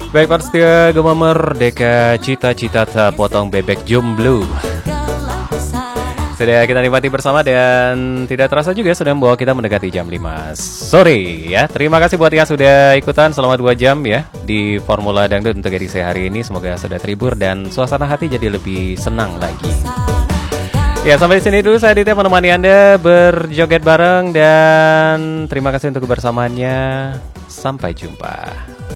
Baik, para setia Gema Merdeka, cita-cita tak potong bebek jomblo. Sudah kita nikmati bersama dan tidak terasa juga sudah membawa kita mendekati jam 5 sore ya. Terima kasih buat yang sudah ikutan selama 2 jam ya di Formula Dangdut untuk edisi hari ini. Semoga sudah terhibur dan suasana hati jadi lebih senang lagi. Ya, sampai di sini dulu saya Aditya menemani Anda berjoget bareng dan terima kasih untuk kebersamaannya. Sampai jumpa.